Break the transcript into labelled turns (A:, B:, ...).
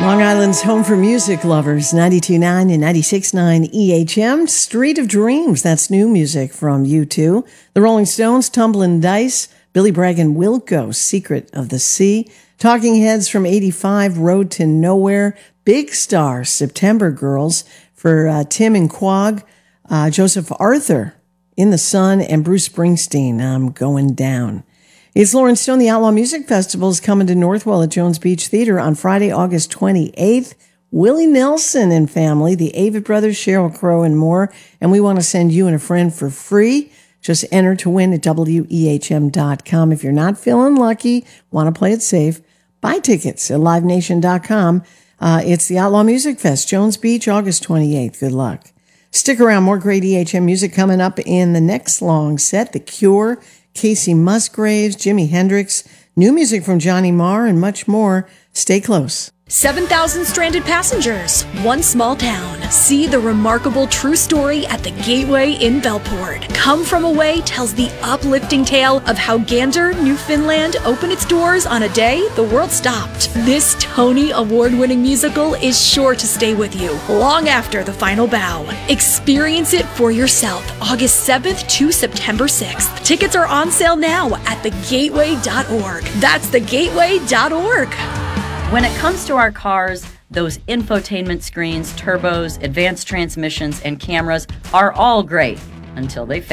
A: Long Island's home for music lovers, 92.9 and 96.9 EHM. Street of Dreams, that's new music from U2. The Rolling Stones, Tumblin' Dice, Billy Bragg and Wilco, Secret of the Sea. Talking Heads from 85, Road to Nowhere. Big Star, September Girls for Tim and Quag. Joseph Arthur, In the Sun, and Bruce Springsteen, I'm Going Down. It's Lauren Stone. The Outlaw Music Festival is coming to Northwell at Jones Beach Theater on Friday, August 28th. Willie Nelson and family, the Avett Brothers, Sheryl Crow, and more. And we want to send you and a friend for free. Just enter to win at WEHM.com. If you're not feeling lucky, want to play it safe, buy tickets at LiveNation.com. It's the Outlaw Music Fest, Jones Beach, August 28th. Good luck. Stick around. More great EHM music coming up in the next long set. The Cure, Casey Musgraves, Jimi Hendrix, new music from Johnny Marr, and much more. Stay close.
B: 7,000 stranded passengers, one small town. See the remarkable true story at the Gateway in Bellport. Come From Away tells the uplifting tale of how Gander, Newfoundland opened its doors on a day the world stopped. This Tony Award-winning musical is sure to stay with you long after the final bow. Experience it for yourself August 7th to September 6th. Tickets are on sale now at thegateway.org. That's thegateway.org.
C: When it comes to our cars, those infotainment screens, turbos, advanced transmissions, and cameras are all great until they fail.